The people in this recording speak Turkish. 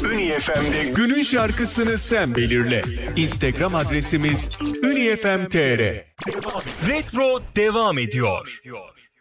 Ünifm'de günün şarkısını sen belirle. Instagram adresimiz unifm.tr. Retro devam ediyor.